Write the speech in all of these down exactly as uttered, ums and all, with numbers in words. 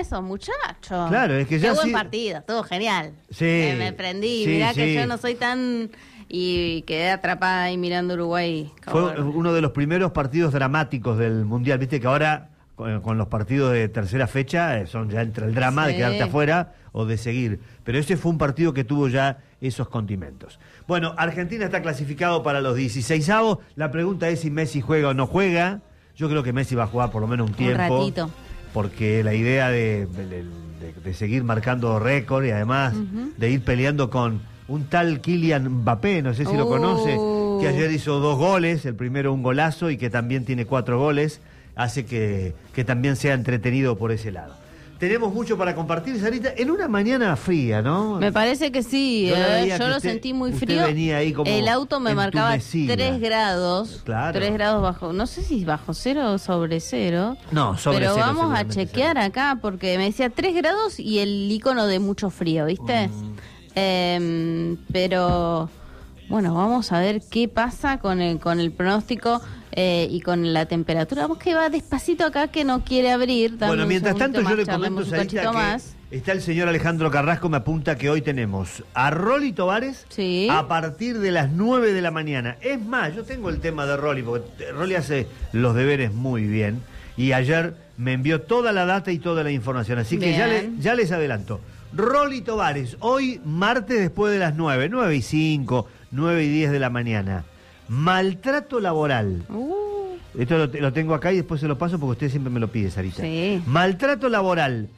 eso, muchachos. Claro, es que ya Qué buen sí... partido, estuvo genial. Sí. Me, me prendí, sí, mirá sí. que yo no soy tan... Y quedé atrapada ahí mirando Uruguay. Fue Cabrón. uno de los primeros partidos dramáticos del Mundial. Viste que ahora, con, con los partidos de tercera fecha, eh, son ya entre el drama Sí. de quedarte afuera o de seguir. Pero ese fue un partido que tuvo ya esos condimentos. Bueno, Argentina está clasificado para los dieciseisavos. La pregunta es si Messi juega o no juega. Yo creo que Messi va a jugar por lo menos un tiempo. Un ratito. Porque la idea de, de, de, de seguir marcando récord y además uh-huh. de ir peleando con un tal Kylian Mbappé, no sé si uh. lo conoce, que ayer hizo dos goles, el primero un golazo y que también tiene cuatro goles, hace que, que también sea entretenido por ese lado. Tenemos mucho para compartir, Sarita, en una mañana fría, ¿no? Me parece que sí, yo, eh, yo que lo usted, sentí muy usted frío. Venía ahí como el auto me marcaba tres grados, claro. tres grados bajo, no sé si bajo cero o sobre cero. No, sobre pero cero. Pero vamos a chequear cero. Acá, porque me decía tres grados y el icono de mucho frío, ¿viste? Mm. Eh, pero bueno, vamos a ver qué pasa con el, con el pronóstico. Eh, y con la temperatura, vamos que va despacito acá que no quiere abrir. Bueno, mientras tanto más, yo le comento, Sarita, que más. Está el señor Alejandro Carrasco, me apunta que hoy tenemos a Rolly Tovares sí. a partir de las nueve de la mañana. Es más, yo tengo el tema de Rolly, porque Rolly hace los deberes muy bien y ayer me envió toda la data y toda la información, así bien. que ya, le, ya les adelanto. Rolly Tovares, hoy martes después de las nueve, nueve y cinco, nueve y diez de la mañana. Maltrato laboral. Uh. Esto lo, lo tengo acá y después se lo paso porque usted siempre me lo pide, Sarita. Sí. Maltrato laboral,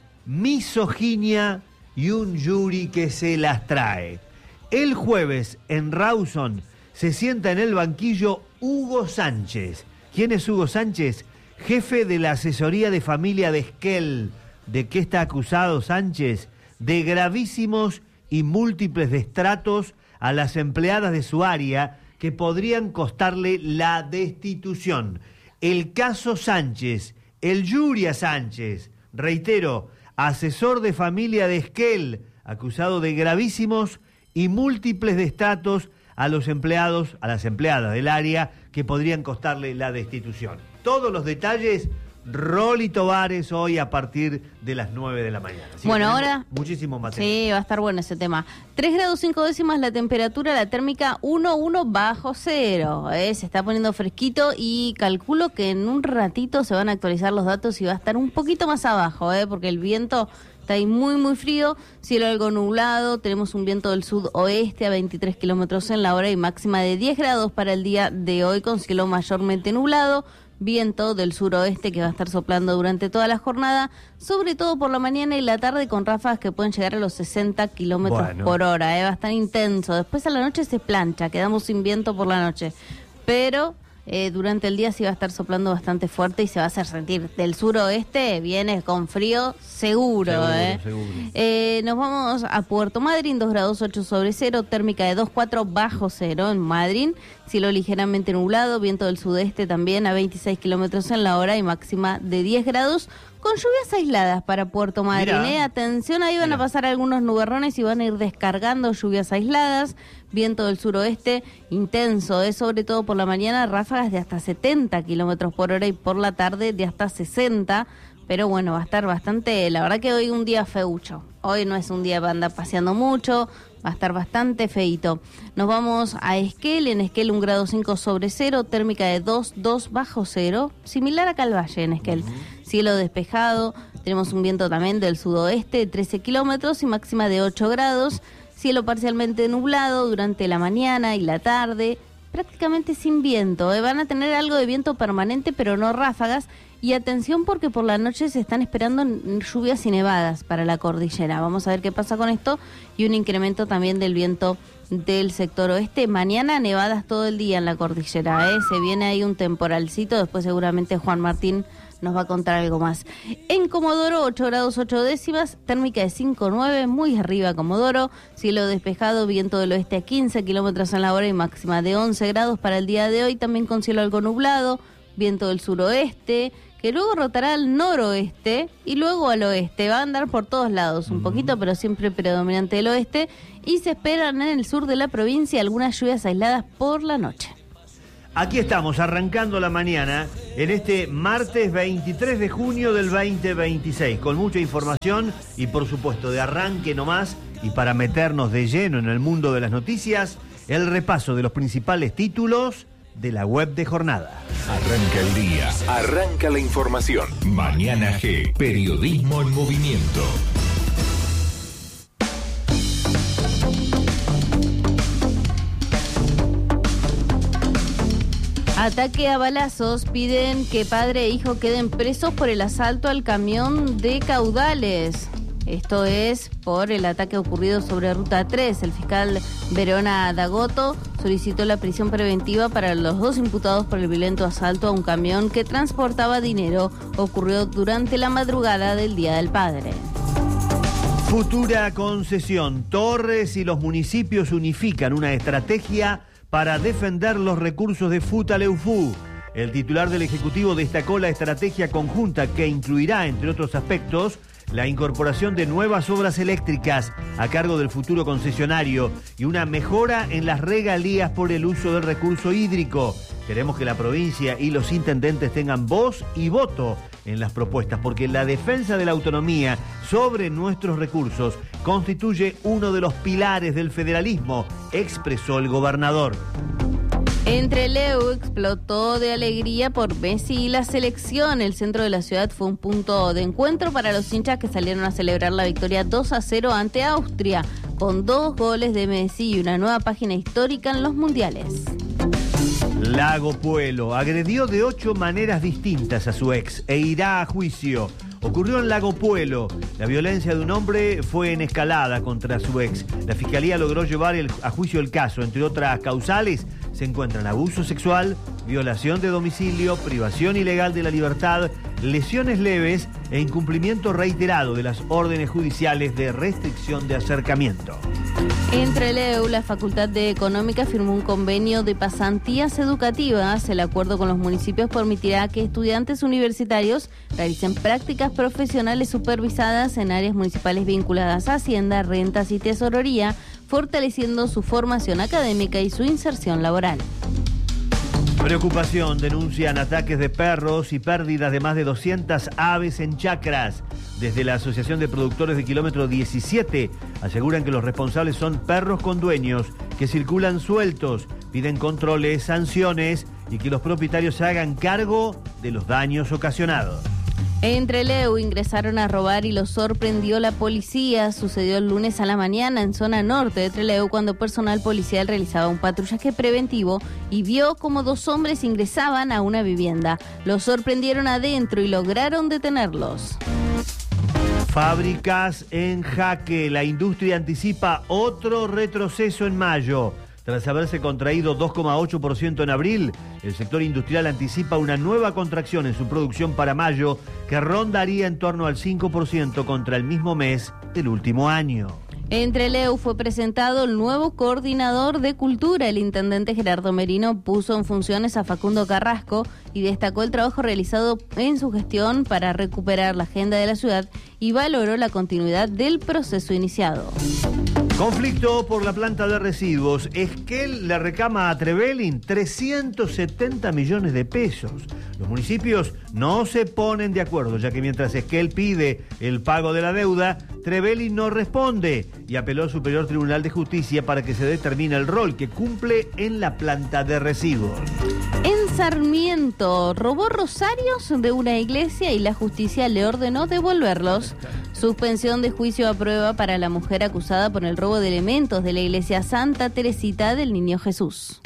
misoginia y un jury que se las trae. El jueves en Rawson se sienta en el banquillo Hugo Sánchez. ¿Quién es Hugo Sánchez? Jefe de la asesoría de familia de Esquel. ¿De qué está acusado Sánchez? De gravísimos y múltiples destratos a las empleadas de su área que podrían costarle la destitución. El caso Sánchez, el Yuria Sánchez, reitero, asesor de familia de Esquel, acusado de gravísimos y múltiples destratos a los empleados, a las empleadas del área que podrían costarle la destitución. Todos los detalles, Rolly Tovares hoy a partir de las nueve de la mañana. Así bueno, ahora... muchísimo material. Sí, va a estar bueno ese tema. tres grados cinco décimas la temperatura, la térmica uno punto uno bajo cero. ¿eh? Se está poniendo fresquito y calculo que en un ratito se van a actualizar los datos y va a estar un poquito más abajo, ¿eh? porque el viento está ahí muy, muy frío. Cielo algo nublado, tenemos un viento del sudoeste a veintitrés kilómetros en la hora y máxima de diez grados para el día de hoy con cielo mayormente nublado. Viento del suroeste que va a estar soplando durante toda la jornada, sobre todo por la mañana y la tarde con ráfagas que pueden llegar a los sesenta kilómetros bueno. por hora, ¿eh? va a estar intenso. Después a la noche se plancha, quedamos sin viento por la noche, pero eh, durante el día sí va a estar soplando bastante fuerte y se va a hacer sentir. Del suroeste viene con frío seguro. Seguro, ¿eh? seguro. Eh, nos vamos a Puerto Madryn, dos grados ocho sobre cero, térmica de dos punto cuatro bajo cero en Madryn. Cielo ligeramente nublado, viento del sudeste también a veintiséis kilómetros en la hora y máxima de diez grados, con lluvias aisladas para Puerto Madryn. ¿eh? Atención, ahí van Mira. a pasar algunos nubarrones y van a ir descargando lluvias aisladas. Viento del suroeste intenso, ¿eh? sobre todo por la mañana, ráfagas de hasta setenta kilómetros por hora y por la tarde de hasta sesenta. Pero bueno, va a estar bastante, la verdad que hoy un día feucho. Hoy no es un día para andar paseando mucho, va a estar bastante feito. Nos vamos a Esquel, en Esquel un grado cinco sobre cero, térmica de dos punto dos bajo cero, similar a Calvalle en Esquel. Uh-huh. Cielo despejado, tenemos un viento también del sudoeste de trece kilómetros y máxima de ocho grados. Cielo parcialmente nublado durante la mañana y la tarde, prácticamente sin viento. ¿eh? Van a tener algo de viento permanente, pero no ráfagas. Y atención porque por la noche se están esperando lluvias y nevadas para la cordillera. Vamos a ver qué pasa con esto y un incremento también del viento del sector oeste. Mañana nevadas todo el día en la cordillera. ¿eh? Se viene ahí un temporalcito, después seguramente Juan Martín nos va a contar algo más. En Comodoro, ocho grados ocho décimas, térmica de cinco punto nueve, muy arriba Comodoro, cielo despejado, viento del oeste a quince kilómetros en la hora y máxima de once grados para el día de hoy, también con cielo algo nublado, viento del suroeste, que luego rotará al noroeste y luego al oeste. Va a andar por todos lados, un uh-huh. poquito, pero siempre predominante el oeste, y se esperan en el sur de la provincia algunas lluvias aisladas por la noche. Aquí estamos, arrancando la mañana, en este martes veintitrés de junio del veinte veintiséis, con mucha información y por supuesto de arranque nomás, y para meternos de lleno en el mundo de las noticias, el repaso de los principales títulos de la web de Jornada. Arranca el día, arranca la información. Mañana G, periodismo en movimiento. Ataque a balazos, piden que padre e hijo queden presos por el asalto al camión de caudales. Esto es por el ataque ocurrido sobre Ruta tres. El fiscal Verona Dagoto solicitó la prisión preventiva para los dos imputados por el violento asalto a un camión que transportaba dinero. Ocurrió durante la madrugada del Día del Padre. Futura concesión. Torres y los municipios unifican una estrategia para defender los recursos de Futaleufú. El titular del Ejecutivo destacó la estrategia conjunta que incluirá, entre otros aspectos, la incorporación de nuevas obras eléctricas a cargo del futuro concesionario y una mejora en las regalías por el uso del recurso hídrico. Queremos que la provincia y los intendentes tengan voz y voto en las propuestas, porque la defensa de la autonomía sobre nuestros recursos constituye uno de los pilares del federalismo, expresó el gobernador. Entreleu explotó de alegría por Messi y la selección. El centro de la ciudad fue un punto de encuentro para los hinchas que salieron a celebrar la victoria dos a cero ante Austria, con dos goles de Messi y una nueva página histórica en los mundiales. Lago Puelo agredió de ocho maneras distintas a su ex e irá a juicio. Ocurrió en Lago Puelo. La violencia de un hombre fue en escalada contra su ex. La fiscalía logró llevar el, a juicio el caso. Entre otras causales se encuentran abuso sexual, violación de domicilio, privación ilegal de la libertad, lesiones leves e incumplimiento reiterado de las órdenes judiciales de restricción de acercamiento. Entreleu, la Facultad de Económica firmó un convenio de pasantías educativas. El acuerdo con los municipios permitirá que estudiantes universitarios realicen prácticas profesionales supervisadas en áreas municipales vinculadas a Hacienda, Rentas y Tesorería, fortaleciendo su formación académica y su inserción laboral. Preocupación, denuncian ataques de perros y pérdidas de más de doscientas aves en chacras. Desde la Asociación de Productores de Kilómetro diecisiete aseguran que los responsables son perros con dueños que circulan sueltos, piden controles, sanciones y que los propietarios se hagan cargo de los daños ocasionados. Entreleu ingresaron a robar y los sorprendió la policía. Sucedió el lunes a la mañana en zona norte de Entreleu cuando personal policial realizaba un patrullaje preventivo y vio como dos hombres ingresaban a una vivienda. Los sorprendieron adentro y lograron detenerlos. Fábricas en jaque. La industria anticipa otro retroceso en mayo. Tras haberse contraído dos coma ocho por ciento en abril, el sector industrial anticipa una nueva contracción en su producción para mayo que rondaría en torno al cinco por ciento contra el mismo mes del último año. Entreleu fue presentado el nuevo coordinador de cultura. El intendente Gerardo Merino puso en funciones a Facundo Carrasco y destacó el trabajo realizado en su gestión para recuperar la agenda de la ciudad y valoró la continuidad del proceso iniciado. Conflicto por la planta de residuos. Esquel le reclama a Trevelin trescientos setenta millones de pesos. Los municipios no se ponen de acuerdo, ya que mientras Esquel pide el pago de la deuda, Trevelin no responde y apeló al Superior Tribunal de Justicia para que se determine el rol que cumple en la planta de residuos. En Sarmiento, robó rosarios de una iglesia y la justicia le ordenó devolverlos. Suspensión de juicio a prueba para la mujer acusada por el robo de elementos de la iglesia Santa Teresita del Niño Jesús.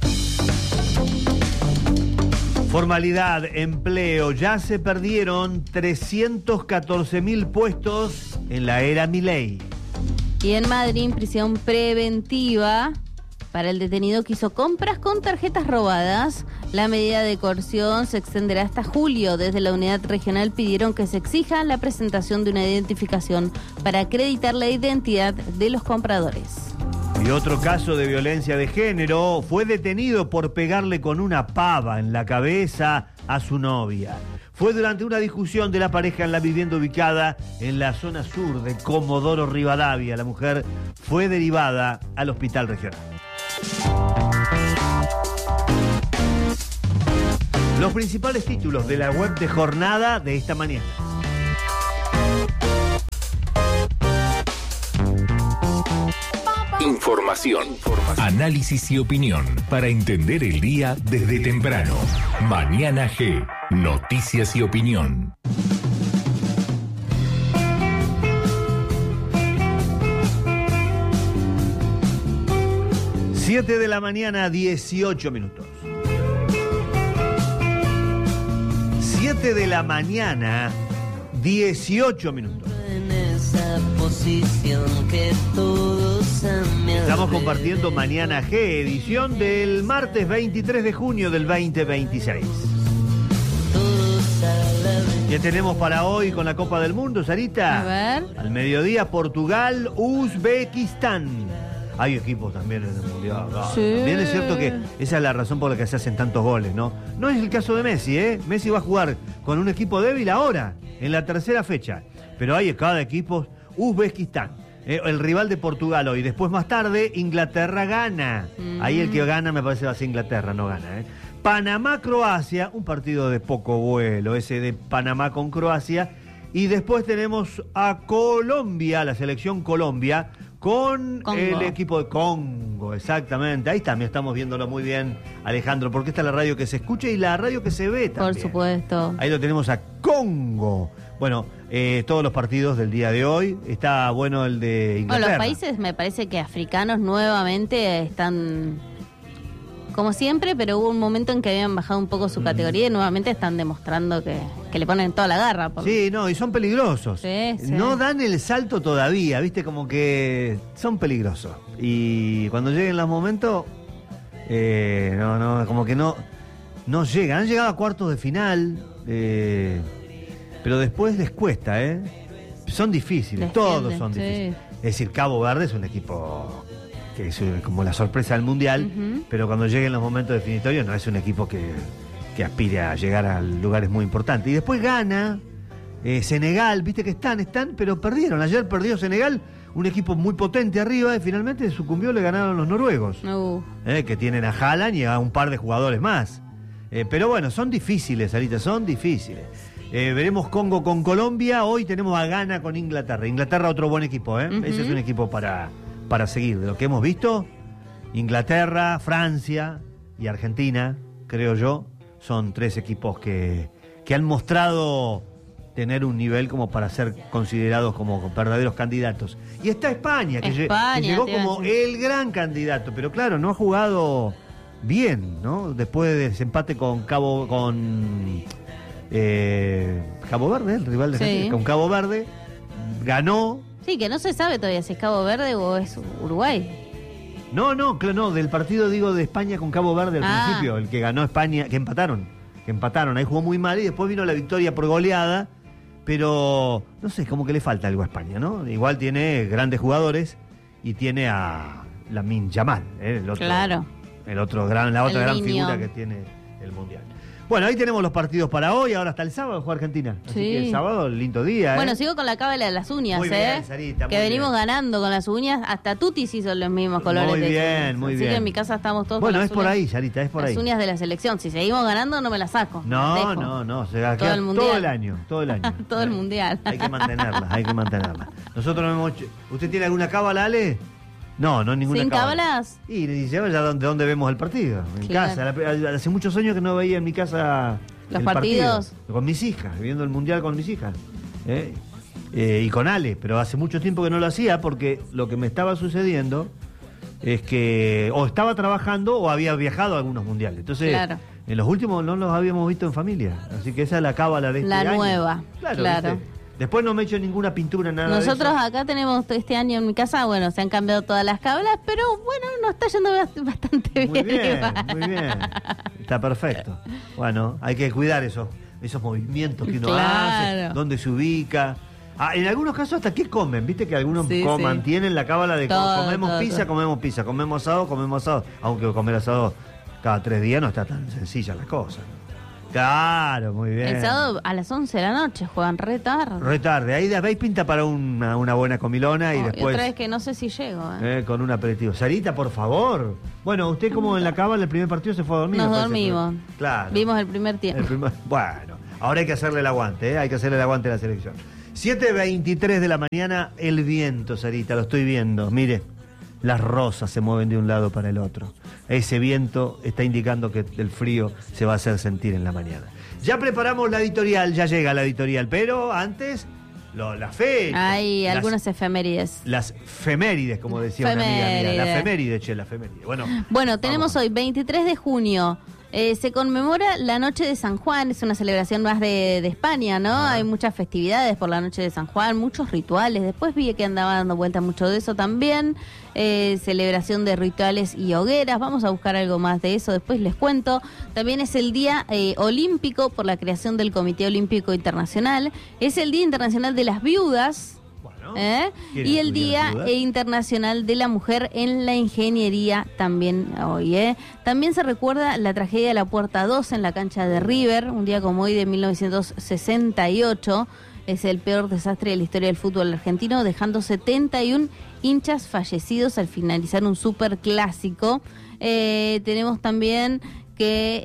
Formalidad, empleo, ya se perdieron trescientos catorce mil puestos en la era Milei. Y en Madrid, prisión preventiva para el detenido que hizo compras con tarjetas robadas. La medida de coerción se extenderá hasta julio. Desde la unidad regional pidieron que se exija la presentación de una identificación para acreditar la identidad de los compradores. Y otro caso de violencia de género, fue detenido por pegarle con una pava en la cabeza a su novia. Fue durante una discusión de la pareja en la vivienda ubicada en la zona sur de Comodoro Rivadavia. La mujer fue derivada al hospital regional. Los principales títulos de la web de jornada de esta mañana. Información, análisis y opinión para entender el día desde temprano. Mañana G, noticias y opinión. siete de la mañana, dieciocho minutos. siete de la mañana, dieciocho minutos. En esa posición que todos a mi Estamos compartiendo Mañana G, edición del martes veintitrés de junio del veinte veintiséis. ¿Qué tenemos para hoy con la Copa del Mundo, Sarita? A ver. Al mediodía, Portugal, Uzbekistán. Hay equipos también en el Mundial. Ah, Sí. También es cierto que esa es la razón por la que se hacen tantos goles, ¿no? No es el caso de Messi, ¿eh? Messi va a jugar con un equipo débil ahora, en la tercera fecha. Pero hay cada equipo, Uzbekistán, eh, el rival de Portugal hoy. Después, más tarde, Inglaterra gana. Mm. Ahí el que gana me parece va a ser Inglaterra, no gana, ¿eh? Panamá-Croacia, un partido de poco vuelo, ese de Panamá con Croacia. Y después tenemos a Colombia, la selección Colombia, con Congo. El equipo de Congo, exactamente. Ahí también estamos viéndolo muy bien, Alejandro, porque esta es la radio que se escucha y la radio que se ve también. Por supuesto. Ahí lo tenemos a Congo. Bueno, eh, todos los partidos del día de hoy. Está bueno el de Inglaterra. Bueno, los países me parece que africanos nuevamente están como siempre, pero hubo un momento en que habían bajado un poco su categoría y nuevamente están demostrando que, que le ponen toda la garra. Por... Sí, no, y son peligrosos. Sí, sí. No dan el salto todavía, viste, como que son peligrosos. Y cuando lleguen los momentos, eh, no, no, como que no, no llegan. Han llegado a cuartos de final, eh, pero después les cuesta, ¿eh? Son difíciles, Les todos tiende, son sí. difíciles. Es decir, Cabo Verde es un equipo que es como la sorpresa del Mundial, Ujú. pero cuando lleguen los momentos definitorios no es un equipo que, que aspire a llegar a lugares muy importantes. Y después gana eh, Senegal, viste que están, están, pero perdieron. Ayer perdió Senegal, un equipo muy potente arriba, y finalmente sucumbió, le ganaron los noruegos, Uh, eh, que tienen a Haaland y a un par de jugadores más. Eh, pero bueno, son difíciles, Sarita, son difíciles. Eh, veremos Congo con Colombia, hoy tenemos a Ghana con Inglaterra. Inglaterra otro buen equipo, ¿eh? Ujú. Ese es un equipo para... para seguir. De lo que hemos visto, Inglaterra, Francia y Argentina, creo yo, son tres equipos que, que han mostrado tener un nivel como para ser considerados como verdaderos candidatos. Y está España, que, lle- España, que llegó te iba a como decir. el gran candidato, pero claro, no ha jugado bien, ¿no? Después de ese empate con Cabo, con eh, Cabo Verde, el rival de Sí. Argentina, con Cabo Verde, ganó. sí, que no se sabe todavía si es Cabo Verde o es Uruguay. No, no, claro, no, del partido digo de España con Cabo Verde al Ah. principio, el que ganó España, que empataron, que empataron, ahí jugó muy mal y después vino la victoria por goleada, pero no sé, como que le falta algo a España, ¿no? Igual tiene grandes jugadores y tiene a Lamine Yamal, ¿eh? el otro, Claro. el otro gran, la otra El gran niño. figura que tiene el Mundial. Bueno, ahí tenemos los partidos para hoy, ahora hasta el sábado juega Argentina. Así Sí. que el sábado, lindo día, ¿eh? Bueno, sigo con la cábala de las uñas, Muy ¿eh? bien, Sarita, que muy venimos bien. ganando con las uñas. Hasta Tutis hizo los mismos colores Muy de bien, uñas. muy Así bien. que en mi casa estamos todos Bueno, con es las por uñas- ahí, Sarita, es por las ahí. uñas de la selección. Si seguimos ganando, no me las saco. las No, dejo. no, no, se va a Todo quedar el mundial. todo el año, todo el año. Todo el mundial. Hay que mantenerlas, hay que mantenerlas. Nosotros no hemos hecho... ¿Usted tiene alguna cábala, Ale? No, no ninguna ¿Sin cábala. cábalas? Y dice, vaya, ¿dónde, dónde vemos el partido? En Claro. casa. La- Hace muchos años que no veía en mi casa Los el partidos. partido. Con mis hijas, viendo el mundial con mis hijas. ¿eh? Eh, y con Ale, pero hace mucho tiempo que no lo hacía porque lo que me estaba sucediendo es que o estaba trabajando o había viajado a algunos mundiales. Entonces, Claro. en los últimos no los habíamos visto en familia. Así que esa es la cábala de este La año. nueva, Claro. claro. ¿viste? Después no me he hecho ninguna pintura, nada Nosotros de eso. acá tenemos este año en mi casa, bueno, se han cambiado todas las cábalas, pero bueno, nos está yendo bast- bastante Muy bien. bien, igual. muy bien. Está perfecto. Bueno, hay que cuidar esos, esos movimientos que uno Claro. hace, dónde se ubica. Ah, en algunos casos hasta qué comen, viste que algunos Sí, co- sí. mantienen la cábala de co- Todo, comemos todo, pizza, todo. comemos pizza, comemos asado, comemos asado. Aunque comer asado cada tres días no está tan sencilla la cosa. Claro, muy bien. El sábado a las once de la noche juegan re tarde. Re tarde. Ahí veis pinta para una, una buena comilona y Oh, después... otra vez que no sé si llego. ¿eh? Eh, con un aperitivo. Sarita, por favor. Bueno, usted como en la cábala el primer partido se fue a dormir. Nos me parece, dormimos. pero- Claro. Vimos el primer tiempo. El primer- Bueno, ahora hay que hacerle el aguante, ¿eh? Hay que hacerle el aguante a la selección. siete veintitrés de la mañana, el viento, Sarita, lo estoy viendo. Mire, las rosas se mueven de un lado para el otro. Ese viento está indicando que el frío se va a hacer sentir en la mañana. Ya preparamos la editorial, ya llega la editorial, pero antes, lo, la fe. Hay las, algunas efemérides. Las femérides, como decía una amiga mía. La Feméride. feméride, che, la feméride. Bueno, Bueno, tenemos vamos. hoy veintitrés de junio. Eh, se conmemora la Noche de San Juan, es una celebración más de, de España, ¿no? Ah. Hay muchas festividades por la Noche de San Juan, muchos rituales. Después vi que andaba dando vuelta mucho de eso también. Eh, celebración de rituales y hogueras. Vamos a buscar algo más de eso, después les cuento. También es el Día eh, Olímpico por la creación del Comité Olímpico Internacional. Es el Día Internacional de las Viudas. Bueno, ¿Eh? ¿quiénes Y el incluyen Día las viudas? Internacional de la Mujer en la Ingeniería también hoy. ¿eh? También se recuerda la tragedia de la Puerta dos en la cancha de River, un día como hoy de mil novecientos sesenta y ocho. Es el peor desastre de la historia del fútbol argentino, dejando setenta y un hinchas fallecidos al finalizar un superclásico. Eh, tenemos también que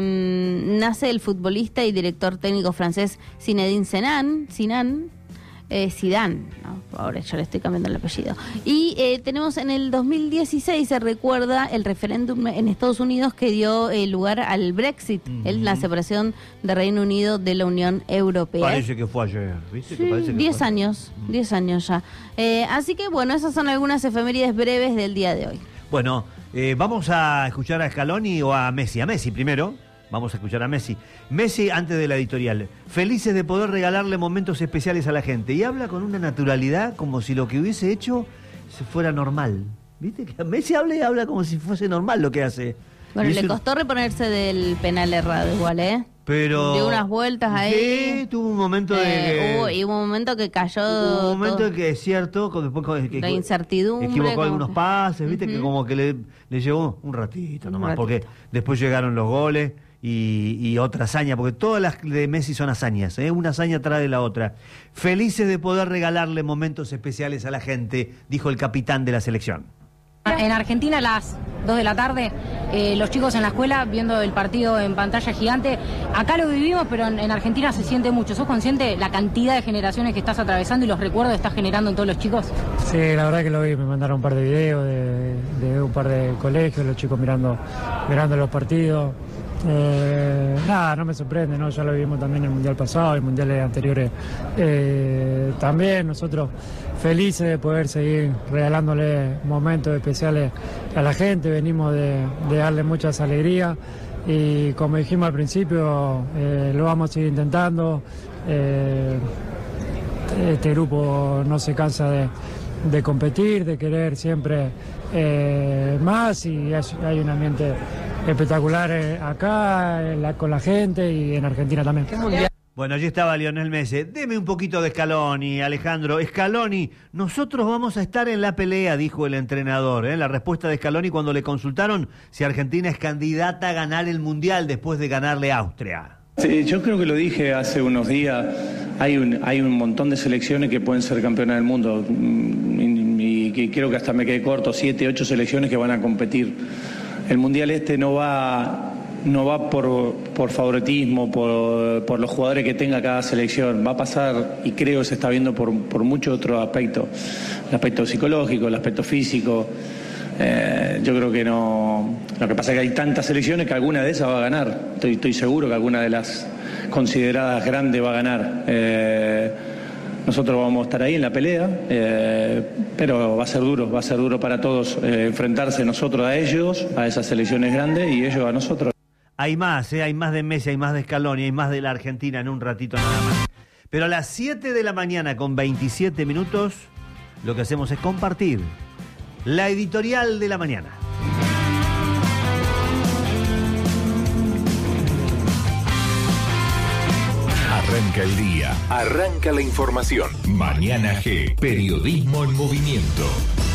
eh, nace el futbolista y director técnico francés Zinedine Zidane, Zidane, eh, Zidane, ¿no? Ahora yo le estoy cambiando el apellido. Y eh, tenemos en el dos mil dieciséis, se recuerda el referéndum en Estados Unidos que dio eh, lugar al Brexit, Ujú. es la separación de Reino Unido de la Unión Europea. Parece que fue ayer, ¿viste? Que Sí, parece que diez fue- años, diez años ya. Eh, así que bueno, esas son algunas efemérides breves del día de hoy. Bueno, eh, vamos a escuchar a Scaloni o a Messi. A Messi primero. Vamos a escuchar a Messi. Messi, antes de la editorial. Felices de poder regalarle momentos especiales a la gente. Y habla con una naturalidad como si lo que hubiese hecho se fuera normal. ¿Viste? Que Messi habla y habla como si fuese normal lo que hace. Bueno, Y le eso- costó reponerse del penal errado igual, ¿eh? Pero... Dio unas vueltas ahí. Sí, tuvo un momento de... Eh, hubo, y hubo un momento que cayó Hubo un momento todo- que es cierto, con- después con- que, La que- incertidumbre, equivocó como algunos que- pases, viste, que Ujú. como que le, le llevó un ratito Un nomás, ratito. porque después llegaron los goles y, y otra hazaña, porque todas las de Messi son hazañas, ¿eh? Una hazaña atrás de la otra. Felices de poder regalarle momentos especiales a la gente, dijo el capitán de la selección. En Argentina a las dos de la tarde, eh, los chicos en la escuela viendo el partido en pantalla gigante. Acá lo vivimos, pero en, en Argentina se siente mucho. ¿Sos consciente de la cantidad de generaciones que estás atravesando y los recuerdos que estás generando en todos los chicos? Sí, la verdad que lo vi, me mandaron un par de videos de, de un par de colegios, los chicos mirando, mirando los partidos. Eh, nada, no me sorprende, ¿no? Ya lo vimos también en el Mundial pasado, en mundiales anteriores eh, también. Nosotros felices de poder seguir regalándole momentos especiales a la gente, venimos de, de darle muchas alegrías y como dijimos al principio, eh, lo vamos a seguir intentando. Eh, este grupo no se cansa de, de competir, de querer siempre eh, más y hay, hay un ambiente espectacular eh, acá en la- con la gente y en Argentina también. Bueno, allí estaba Lionel Messi. Deme un poquito de Scaloni, Alejandro. Scaloni, nosotros vamos a estar en la pelea, dijo el entrenador. ¿eh? La respuesta de Scaloni cuando le consultaron si Argentina es candidata a ganar el Mundial después de ganarle a Austria. Sí, yo creo que lo dije hace unos días, hay un, hay un montón de selecciones que pueden ser campeonas del mundo mm, y, y que creo que hasta me quedé corto, siete, ocho selecciones que van a competir. El Mundial este no va, no va por, por favoritismo, por, por los jugadores que tenga cada selección, va a pasar y creo que se está viendo por, por muchos otros aspectos, el aspecto psicológico, el aspecto físico. Eh, yo creo que no. Lo que pasa es que hay tantas selecciones que alguna de esas va a ganar. Estoy, estoy seguro que alguna de las consideradas grandes va a ganar. Eh, nosotros vamos a estar ahí en la pelea, eh, pero va a ser duro, va a ser duro para todos eh, enfrentarse nosotros a ellos, a esas selecciones grandes y ellos a nosotros. Hay más, ¿eh? Hay más de Messi, hay más de Scaloni, hay más de la Argentina en un ratito nada más. Pero a las siete de la mañana con veintisiete minutos, lo que hacemos es compartir la editorial de la mañana. Arranca el día, arranca la información. Mañana G, periodismo en movimiento.